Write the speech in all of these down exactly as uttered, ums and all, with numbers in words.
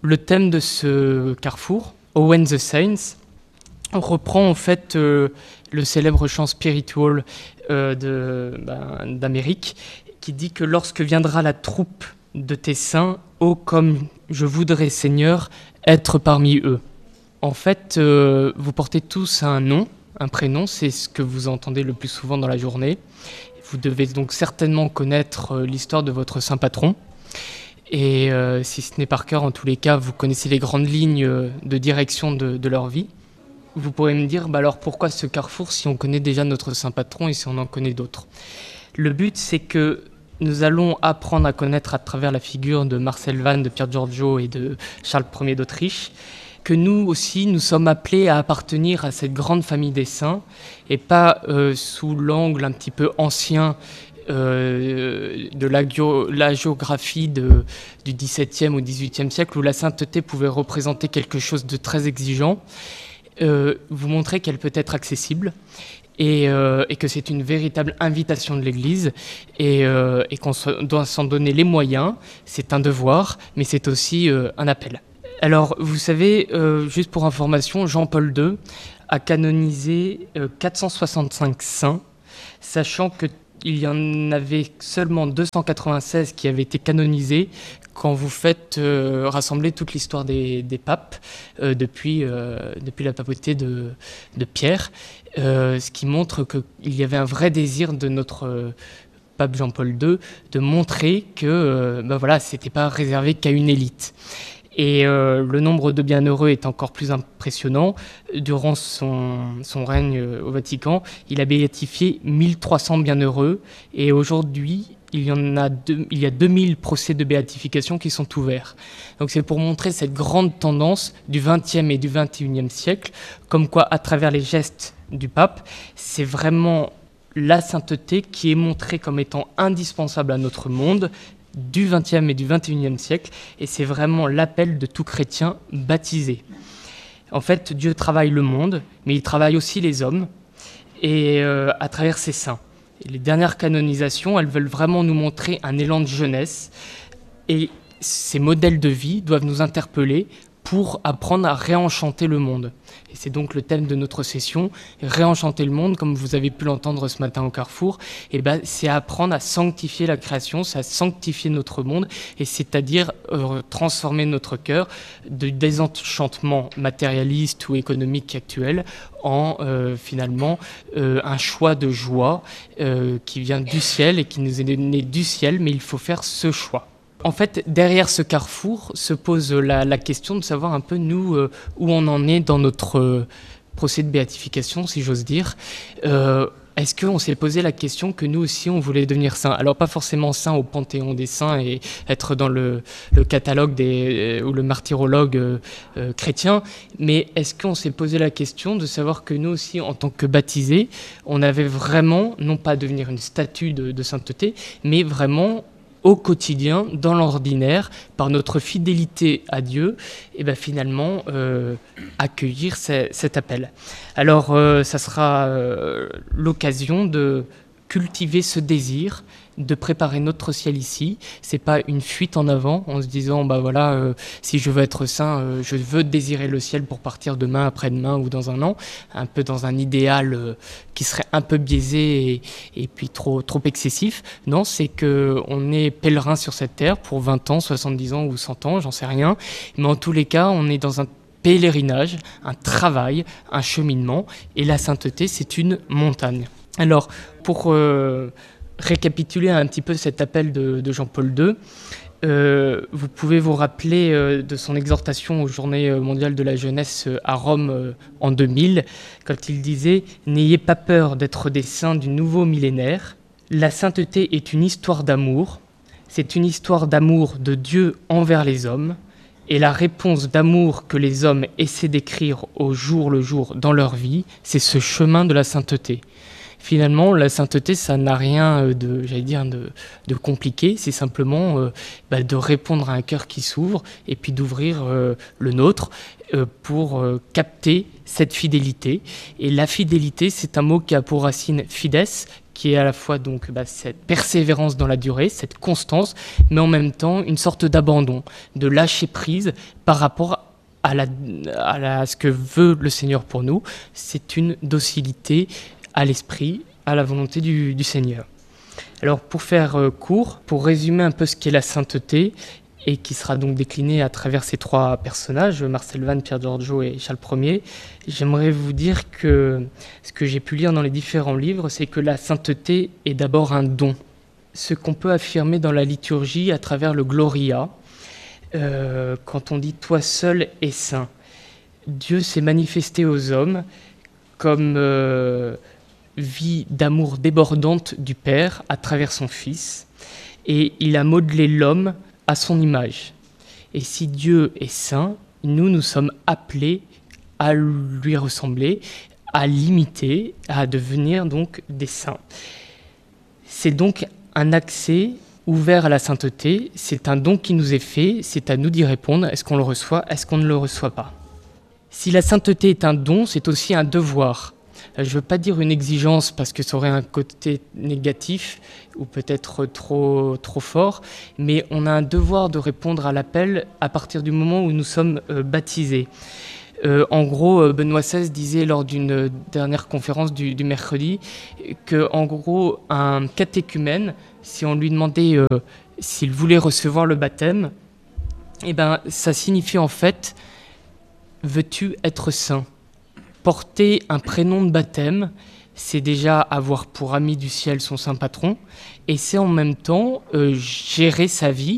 Le thème de ce carrefour, Oh When the Saints, reprend en fait euh, le célèbre chant spiritual euh, de, ben, d'Amérique, qui dit que lorsque viendra la troupe de tes saints, oh comme je voudrais, Seigneur, être parmi eux. En fait, euh, vous portez tous un nom, un prénom, c'est ce que vous entendez le plus souvent dans la journée. Vous devez donc certainement connaître euh, l'histoire de votre saint patron. Et euh, si ce n'est par cœur, en tous les cas, vous connaissez les grandes lignes euh, de direction de, de leur vie. Vous pourrez me dire, bah alors pourquoi ce carrefour si on connaît déjà notre saint patron et si on en connaît d'autres ? Le but, c'est que nous allons apprendre à connaître à travers la figure de Marcel Vann, de Pier Giorgio et de Charles Ier d'Autriche, que nous aussi, nous sommes appelés à appartenir à cette grande famille des saints, et pas euh, sous l'angle un petit peu ancien euh, de la, la géographie de, du dix-septième ou dix-huitième siècle, où la sainteté pouvait représenter quelque chose de très exigeant, euh, vous montrer qu'elle peut être accessible, et, euh, et que c'est une véritable invitation de l'Église, et, euh, et qu'on doit s'en donner les moyens. C'est un devoir, mais c'est aussi euh, un appel. Alors, vous savez, euh, juste pour information, Jean-Paul deux a canonisé euh, quatre cent soixante-cinq saints, sachant qu'il y en avait seulement deux cent quatre-vingt-seize qui avaient été canonisés quand vous faites euh, rassembler toute l'histoire des, des papes euh, depuis, euh, depuis la papauté de, de Pierre, euh, ce qui montre qu'il y avait un vrai désir de notre euh, pape Jean-Paul deux de montrer que euh, ben voilà, ce n'était pas réservé qu'à une élite. Et euh, le nombre de bienheureux est encore plus impressionnant. Durant son, son règne au Vatican, il a béatifié mille trois cents bienheureux. Et aujourd'hui, il y en a, deux, il y a deux mille procès de béatification qui sont ouverts. Donc c'est pour montrer cette grande tendance du vingtième et du vingt et unième siècle, comme quoi, à travers les gestes du pape, c'est vraiment la sainteté qui est montrée comme étant indispensable à notre monde, du vingtième et du vingt et unième siècle, et c'est vraiment l'appel de tout chrétien baptisé. En fait, Dieu travaille le monde, mais il travaille aussi les hommes, et euh, à travers ses saints. Et les dernières canonisations, elles veulent vraiment nous montrer un élan de jeunesse, et ces modèles de vie doivent nous interpeller pour apprendre à réenchanter le monde. Et c'est donc le thème de notre session, réenchanter le monde, comme vous avez pu l'entendre ce matin au Carrefour. Et ben, c'est apprendre à sanctifier la création, c'est à sanctifier notre monde, et c'est-à-dire euh, transformer notre cœur de désenchantement matérialiste ou économique actuel en euh, finalement euh, un choix de joie euh, qui vient du ciel et qui nous est donné du ciel, mais il faut faire ce choix. En fait, derrière ce carrefour se pose la, la question de savoir un peu, nous, euh, où on en est dans notre euh, procès de béatification, si j'ose dire. Euh, est-ce qu'on s'est posé la question que nous aussi, on voulait devenir saints ? Alors, pas forcément saints au panthéon des saints et être dans le, le catalogue des, euh, ou le martyrologue euh, euh, chrétien, mais est-ce qu'on s'est posé la question de savoir que nous aussi, en tant que baptisés, on avait vraiment, non pas devenir une statue de, de sainteté, mais vraiment au quotidien, dans l'ordinaire, par notre fidélité à Dieu, et ben finalement euh, accueillir c- cet appel. Alors, euh, ça sera euh, l'occasion de cultiver ce désir, de préparer notre ciel ici. C'est pas une fuite en avant en se disant bah voilà euh, si je veux être saint, euh, je veux désirer le ciel pour partir demain, après-demain ou dans un an, un peu dans un idéal euh, qui serait un peu biaisé et, et puis trop trop excessif. Non, c'est que on est pèlerin sur cette terre pour vingt ans, soixante-dix ans ou cent ans, j'en sais rien, mais en tous les cas, on est dans un pèlerinage, un travail, un cheminement, et la sainteté, c'est une montagne. Alors, pour euh, récapituler un petit peu cet appel de, de Jean-Paul deux, euh, vous pouvez vous rappeler euh, de son exhortation aux Journées mondiales de la jeunesse euh, à Rome euh, en deux mille, quand il disait « N'ayez pas peur d'être des saints du nouveau millénaire. La sainteté est une histoire d'amour. C'est une histoire d'amour de Dieu envers les hommes. Et la réponse d'amour que les hommes essaient d'écrire au jour le jour dans leur vie, c'est ce chemin de la sainteté. » Finalement, la sainteté, ça n'a rien de, j'allais dire, de, de compliqué. C'est simplement euh, bah, de répondre à un cœur qui s'ouvre et puis d'ouvrir euh, le nôtre euh, pour euh, capter cette fidélité. Et la fidélité, c'est un mot qui a pour racine fides, qui est à la fois donc bah, cette persévérance dans la durée, cette constance, mais en même temps une sorte d'abandon, de lâcher prise par rapport à, la, à, la, à ce que veut le Seigneur pour nous. C'est une docilité à l'esprit, à la volonté du, du Seigneur. Alors pour faire euh, court, pour résumer un peu ce qu'est la sainteté, et qui sera donc décliné à travers ces trois personnages, Marcel Vannes, Pier Giorgio et Charles Ier, j'aimerais vous dire que ce que j'ai pu lire dans les différents livres, c'est que la sainteté est d'abord un don. Ce qu'on peut affirmer dans la liturgie à travers le Gloria, euh, quand on dit « Toi seul es saint ». Dieu s'est manifesté aux hommes comme euh, vie d'amour débordante du Père à travers son Fils, et il a modelé l'homme à son image. Et si Dieu est saint, nous, nous sommes appelés à lui ressembler, à l'imiter, à devenir donc des saints. C'est donc un accès ouvert à la sainteté, c'est un don qui nous est fait, c'est à nous d'y répondre, est-ce qu'on le reçoit, est-ce qu'on ne le reçoit pas. Si la sainteté est un don, c'est aussi un devoir. Je ne veux pas dire une exigence parce que ça aurait un côté négatif ou peut-être trop, trop fort, mais on a un devoir de répondre à l'appel à partir du moment où nous sommes euh, baptisés. Euh, en gros, Benoît seize disait lors d'une dernière conférence du, du mercredi que, en gros, un catéchumène, si on lui demandait euh, s'il voulait recevoir le baptême, eh ben, ça signifie en fait « veux-tu être saint ?» Porter un prénom de baptême, c'est déjà avoir pour ami du ciel son saint patron, et c'est en même temps euh, gérer sa vie,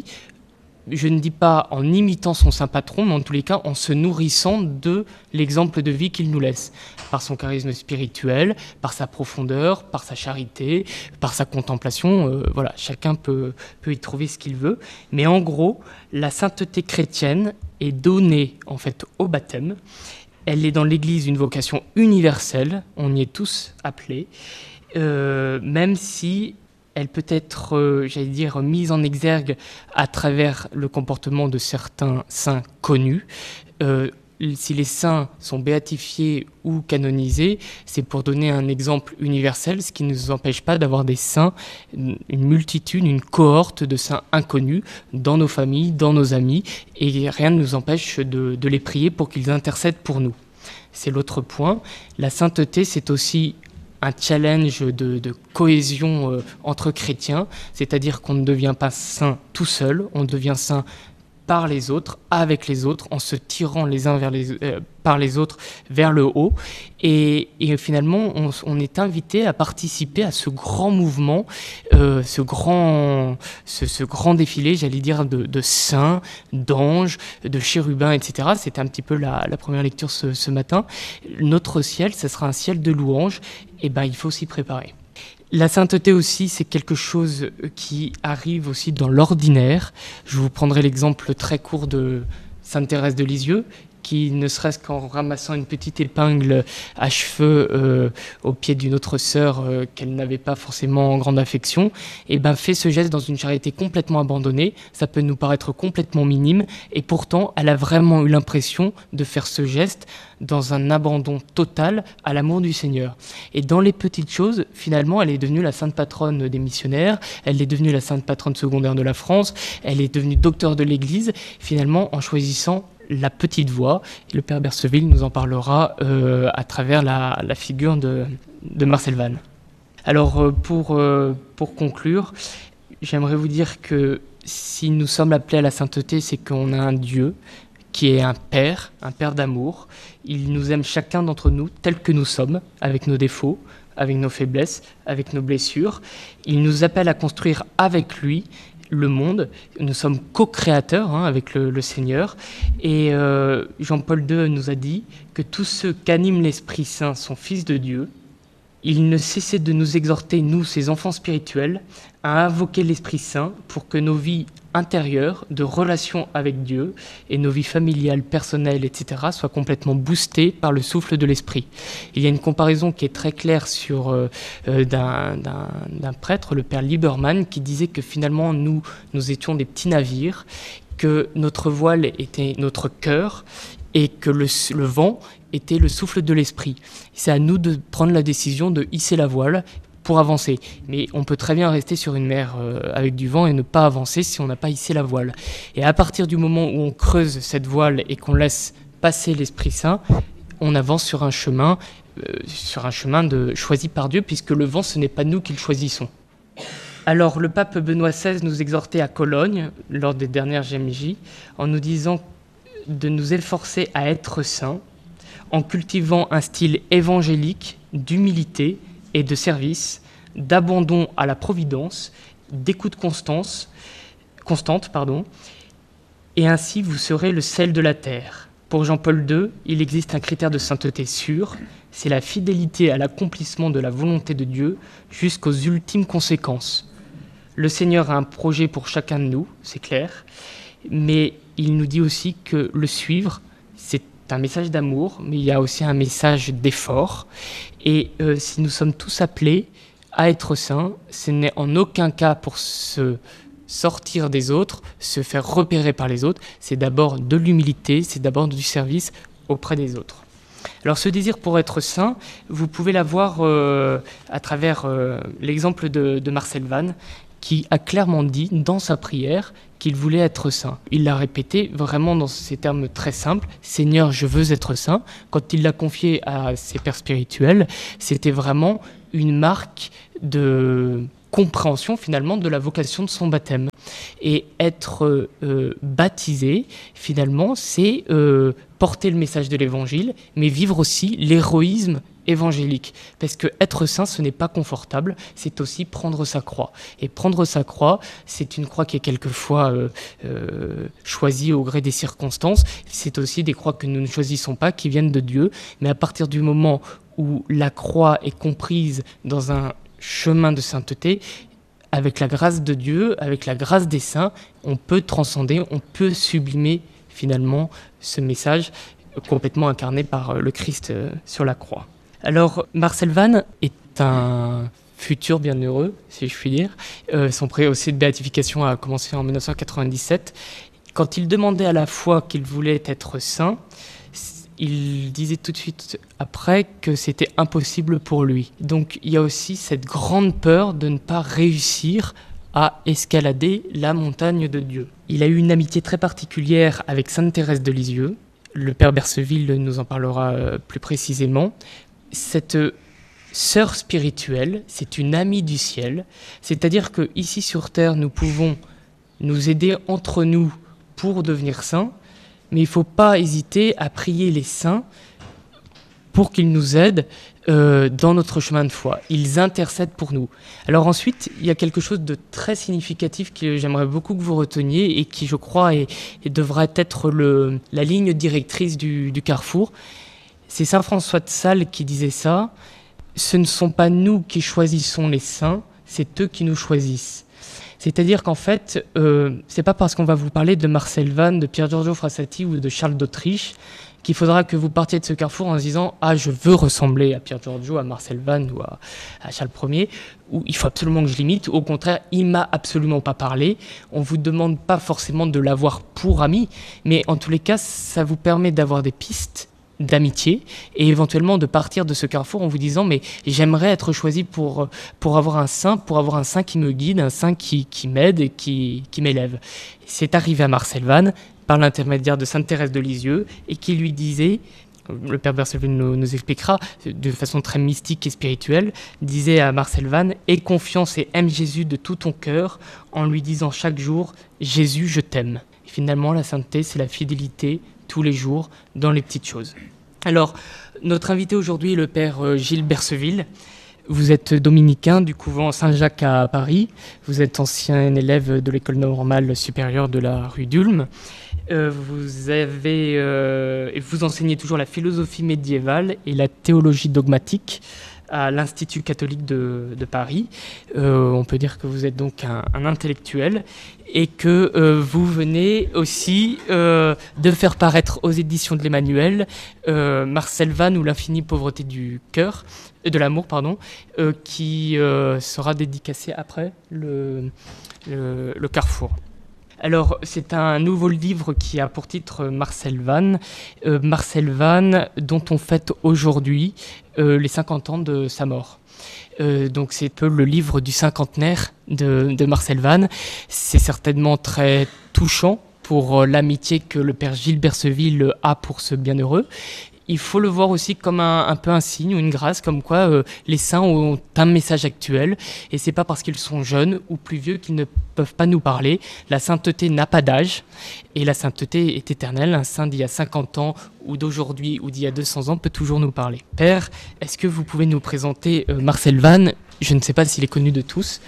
je ne dis pas en imitant son saint patron, mais en tous les cas en se nourrissant de l'exemple de vie qu'il nous laisse, par son charisme spirituel, par sa profondeur, par sa charité, par sa contemplation, euh, voilà, chacun peut, peut y trouver ce qu'il veut, mais en gros, la sainteté chrétienne est donnée en fait au baptême. Elle est dans l'Église une vocation universelle, on y est tous appelés, euh, même si elle peut être, euh, j'allais dire, mise en exergue à travers le comportement de certains saints connus. Euh, si les saints sont béatifiés ou canonisés, c'est pour donner un exemple universel, ce qui ne nous empêche pas d'avoir des saints, une multitude, une cohorte de saints inconnus dans nos familles, dans nos amis, et rien ne nous empêche de, de les prier pour qu'ils intercèdent pour nous. C'est l'autre point. La sainteté, c'est aussi un challenge de, de cohésion euh, entre chrétiens, c'est-à-dire qu'on ne devient pas saint tout seul, on devient saint par les autres, avec les autres, en se tirant les uns vers les, euh, par les autres vers le haut. Et, et finalement, on, on est invité à participer à ce grand mouvement, euh, ce, grand, ce, ce grand défilé, j'allais dire, de, de saints, d'anges, de chérubins, et cetera. C'était un petit peu la, la première lecture ce, ce matin. Notre ciel, ce sera un ciel de louanges, et ben il faut s'y préparer. La sainteté aussi, c'est quelque chose qui arrive aussi dans l'ordinaire. Je vous prendrai l'exemple très court de Sainte Thérèse de Lisieux, qui, ne serait-ce qu'en ramassant une petite épingle à cheveux euh, au pied d'une autre sœur euh, qu'elle n'avait pas forcément en grande affection, et ben fait ce geste dans une charité complètement abandonnée. Ça peut nous paraître complètement minime, et pourtant, elle a vraiment eu l'impression de faire ce geste dans un abandon total à l'amour du Seigneur. Et dans les petites choses, finalement, elle est devenue la sainte patronne des missionnaires, elle est devenue la sainte patronne secondaire de la France, elle est devenue docteur de l'Église, finalement, en choisissant la petite voie. Et le Père Berceville nous en parlera euh, à travers la, la figure de, de Marcel Vannes. Alors, euh, pour, euh, pour conclure, j'aimerais vous dire que si nous sommes appelés à la sainteté, c'est qu'on a un Dieu qui est un Père, un Père d'amour. Il nous aime chacun d'entre nous tel que nous sommes, avec nos défauts, avec nos faiblesses, avec nos blessures. Il nous appelle à construire avec lui le monde. Nous sommes co-créateurs hein, avec le, le Seigneur. Et euh, Jean-Paul deux nous a dit que tous ceux qu'anime l'Esprit Saint sont fils de Dieu. Il ne cessait de nous exhorter, nous, ses enfants spirituels, à invoquer l'Esprit Saint pour que nos vies intérieures, de relations avec Dieu, et nos vies familiales, personnelles, et cetera, soient complètement boostées par le souffle de l'Esprit. Il y a une comparaison qui est très claire sur, euh, euh, d'un, d'un, d'un prêtre, le père Lieberman, qui disait que finalement, nous, nous étions des petits navires, que notre voile était notre cœur, et que le, le vent était le souffle de l'esprit. C'est à nous de prendre la décision de hisser la voile pour avancer. Mais on peut très bien rester sur une mer euh, avec du vent et ne pas avancer si on n'a pas hissé la voile. Et à partir du moment où on creuse cette voile et qu'on laisse passer l'Esprit Saint, on avance sur un chemin, euh, sur un chemin de, choisi par Dieu, puisque le vent, ce n'est pas nous qui le choisissons. Alors, le pape Benoît seize nous exhortait à Cologne, lors des dernières G M J, en nous disant de nous efforcer à être saints, en cultivant un style évangélique d'humilité et de service, d'abandon à la providence, d'écoute constance, constante, pardon, et ainsi vous serez le sel de la terre. Pour Jean-Paul deux, il existe un critère de sainteté sûr, c'est la fidélité à l'accomplissement de la volonté de Dieu jusqu'aux ultimes conséquences. Le Seigneur a un projet pour chacun de nous, c'est clair, mais il nous dit aussi que le suivre, c'est un message d'amour, mais il y a aussi un message d'effort. Et euh, si nous sommes tous appelés à être saints, ce n'est en aucun cas pour se sortir des autres, se faire repérer par les autres. C'est d'abord de l'humilité, c'est d'abord du service auprès des autres. Alors ce désir pour être saint, vous pouvez l'avoir euh, à travers euh, l'exemple de, de Marcel Vannes, qui a clairement dit dans sa prière qu'il voulait être saint. Il l'a répété vraiment dans ces termes très simples, « Seigneur, je veux être saint ». Quand il l'a confié à ses pères spirituels, c'était vraiment une marque de compréhension finalement de la vocation de son baptême. Et être euh, baptisé, finalement, c'est euh, porter le message de l'évangile, mais vivre aussi l'héroïsme évangélique. Parce que être saint, ce n'est pas confortable, c'est aussi prendre sa croix. Et prendre sa croix, c'est une croix qui est quelquefois euh, euh, choisie au gré des circonstances. C'est aussi des croix que nous ne choisissons pas, qui viennent de Dieu. Mais à partir du moment où la croix est comprise dans un chemin de sainteté, avec la grâce de Dieu, avec la grâce des saints, on peut transcender, on peut sublimer finalement ce message complètement incarné par le Christ sur la croix. Alors, Marcel Vannes est un futur bienheureux, si je puis dire. Euh, son procès de béatification a commencé en dix-neuf cent quatre-vingt-dix-sept. Quand il demandait à la fois qu'il voulait être saint, il disait tout de suite après que c'était impossible pour lui. Donc il y a aussi cette grande peur de ne pas réussir à escalader la montagne de Dieu. Il a eu une amitié très particulière avec Sainte Thérèse de Lisieux. Le père Berseville nous en parlera plus précisément. Cette sœur spirituelle, c'est une amie du ciel, c'est-à-dire qu'ici sur terre, nous pouvons nous aider entre nous pour devenir saints, mais il ne faut pas hésiter à prier les saints pour qu'ils nous aident euh, dans notre chemin de foi. Ils intercèdent pour nous. Alors ensuite, il y a quelque chose de très significatif que j'aimerais beaucoup que vous reteniez et qui, je crois, est, est, devrait être le, la ligne directrice du, du Carrefour. C'est saint François de Sales qui disait ça. Ce ne sont pas nous qui choisissons les saints, c'est eux qui nous choisissent. C'est-à-dire qu'en fait, euh, c'est pas parce qu'on va vous parler de Marcel Vannes, de Pier Giorgio Frassati ou de Charles d'Autriche qu'il faudra que vous partiez de ce carrefour en se disant « Ah, je veux ressembler à Pier Giorgio, à Marcel Vannes ou à, à Charles Ier » ou « Il faut absolument que je l'imite ». Au contraire, il m'a absolument pas parlé. On vous demande pas forcément de l'avoir pour ami, mais en tous les cas, ça vous permet d'avoir des pistes d'amitié et éventuellement de partir de ce carrefour en vous disant mais j'aimerais être choisi pour, pour avoir un saint, pour avoir un saint qui me guide, un saint qui, qui m'aide et qui, qui m'élève. C'est arrivé à Marcel Vannes par l'intermédiaire de Sainte Thérèse de Lisieux et qui lui disait, le père Berseville nous, nous expliquera de façon très mystique et spirituelle, disait à Marcel Vannes « Aie confiance et aime Jésus de tout ton cœur en lui disant chaque jour « Jésus, je t'aime ». Finalement, la sainteté, c'est la fidélité tous les jours dans les petites choses. Alors, notre invité aujourd'hui est le père Gilles Berseville. Vous êtes dominicain du couvent Saint-Jacques à Paris. Vous êtes ancien élève de l'école normale supérieure de la rue d'Ulm. Euh, vous avez, euh, vous enseignez toujours la philosophie médiévale et la théologie dogmatique à l'Institut catholique de, de Paris. Euh, on peut dire que vous êtes donc un, un intellectuel et que euh, vous venez aussi euh, de faire paraître aux éditions de l'Emmanuel euh, Marcel Vannes ou l'infinie pauvreté du cœur, euh, de l'amour, pardon, euh, qui euh, sera dédicacé après le, le, le Carrefour. Alors, c'est un nouveau livre qui a pour titre Marcel Vannes. Euh, Marcel Vannes, dont on fête aujourd'hui euh, les cinquante ans de sa mort. Euh, donc, c'est un peu le livre du cinquantenaire de, de Marcel Vannes. C'est certainement très touchant pour euh, l'amitié que le père Gilles Berseville a pour ce bienheureux. Il faut le voir aussi comme un, un peu un signe ou une grâce, comme quoi euh, les saints ont un message actuel, et c'est pas parce qu'ils sont jeunes ou plus vieux qu'ils ne peuvent pas nous parler. La sainteté n'a pas d'âge, et la sainteté est éternelle. Un saint d'il y a cinquante ans, ou d'aujourd'hui, ou d'il y a deux cents ans, peut toujours nous parler. Père, est-ce que vous pouvez nous présenter euh, Marcel Vannes? Je ne sais pas s'il est connu de tous,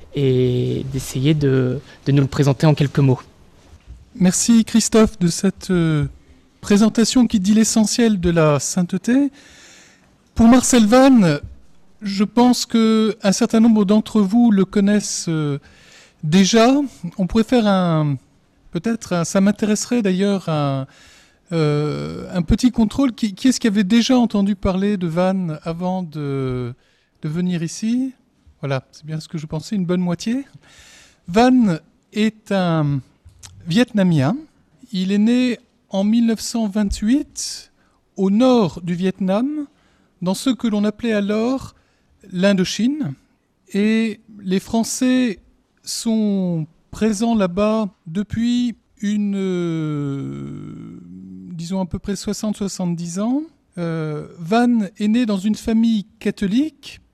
et d'essayer de, de nous le présenter en quelques mots. Merci Christophe de cette... Euh... présentation qui dit l'essentiel de la sainteté. Pour Marcel Vannes, je pense qu'un certain nombre d'entre vous le connaissent euh, déjà. On pourrait faire un, peut-être, un, ça m'intéresserait d'ailleurs, un, euh, un petit contrôle. Qui, qui est-ce qui avait déjà entendu parler de Vannes avant de, de venir ici? Voilà, c'est bien ce que je pensais, une bonne moitié. Vannes est un Vietnamien. Il est né en mille neuf cent vingt-huit, au nord du Vietnam, dans ce que l'on appelait alors l'Indochine. Et les Français sont présents là-bas depuis une, euh, disons à peu près soixante à soixante-dix ans. Euh, Vannes est né dans une famille catholique.